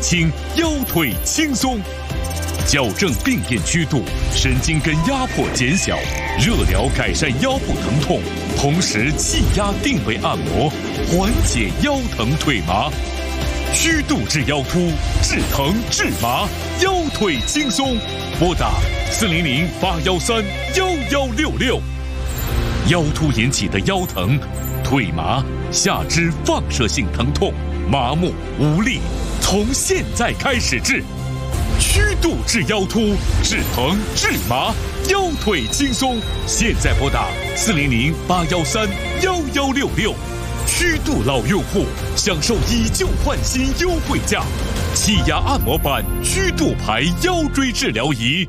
轻，腰腿轻松。矫正病变曲度，神经根压迫减小，热疗改善腰部疼痛，同时气压定位按摩，缓解腰疼腿麻。虚度治腰突，治疼治麻，腰腿轻松。拨打400-813-1166。腰突引起的腰疼、腿麻、下肢放射性疼痛、麻木无力，从现在开始治。虚度治腰突，治疼治麻，腰腿轻松。现在拨打400-813-1166。虚度老用户享受以旧换新优惠价，气压按摩板虚度牌腰椎治疗仪。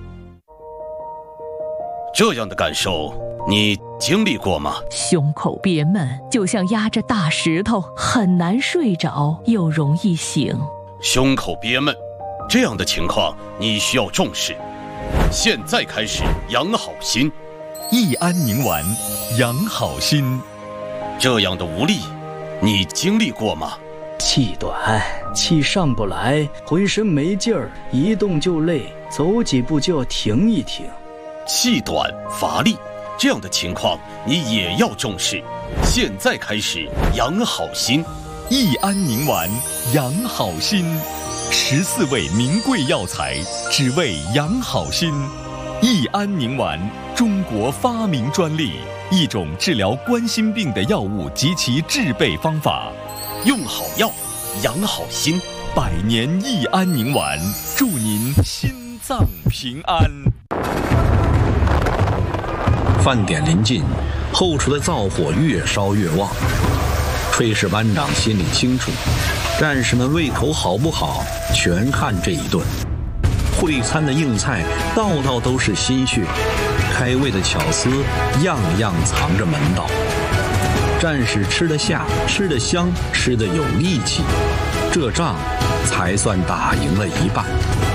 这样的感受你经历过吗？ 胸口憋闷，就像压着大石头，很难睡着，又容易醒。 胸口憋闷，这样的情况你需要重视。现在开始养好心， 益安宁丸养好心。 这样的无力你经历过吗？ 气短，气上不来，浑身没劲儿，一动就累，走几步就要停一停。 气短乏力，这样的情况你也要重视。现在开始养好心， 益安宁丸养好心，14味名贵药材，只为养好心。益安宁丸，中国发明专利，一种治疗冠心病的药物及其制备方法。 用好药，养好心。 100年益安宁丸，祝您心脏平安。 饭点临近，后厨的灶火越烧越旺。炊事班长心里清楚，战士们胃口好不好，全看这一顿。会餐的硬菜，道道都是心血；开胃的巧思，样样藏着门道。战士吃得下，吃得香，吃得有力气，这仗才算打赢了一半。